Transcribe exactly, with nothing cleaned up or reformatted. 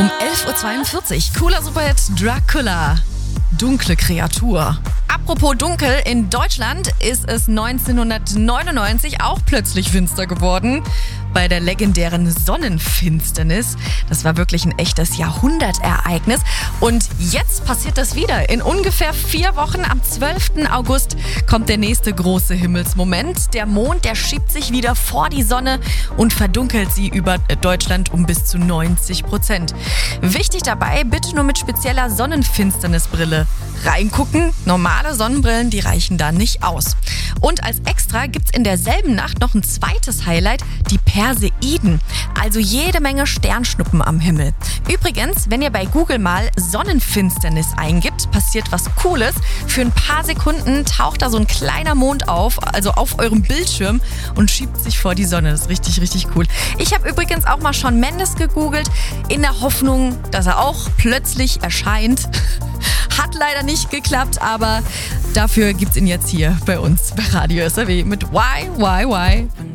Um elf Uhr zweiundvierzig. Cooler Superhit Dracula. Dunkle Kreatur. Apropos dunkel, in Deutschland ist es neunzehnhundertneunundneunzig auch plötzlich finster geworden. Bei der legendären Sonnenfinsternis. Das war wirklich ein echtes Jahrhundertereignis. Und jetzt passiert das wieder. In ungefähr vier Wochen, am zwölften August, kommt der nächste große Himmelsmoment. Der Mond, der schiebt sich wieder vor die Sonne und verdunkelt sie über Deutschland um bis zu neunzig Prozent. Wichtig dabei, bitte nur mit spezieller Sonnenfinsternisbrille reingucken. Normale Sonnenbrillen, die reichen da nicht aus. Und als Extra gibt's in derselben Nacht noch ein zweites Highlight, die Perseiden. Also jede Menge Sternschnuppen am Himmel. Übrigens, wenn ihr bei Google mal Sonnenfinsternis eingibt, passiert was Cooles. Für ein paar Sekunden taucht da so ein kleiner Mond auf, also auf eurem Bildschirm und schiebt sich vor die Sonne. Das ist richtig, richtig cool. Ich habe übrigens auch mal Shawn Mendes gegoogelt, in der Hoffnung, dass er auch plötzlich erscheint. Hat leider nicht geklappt, aber dafür gibt's ihn jetzt hier bei uns bei Radio S R W mit Why, Why, Why.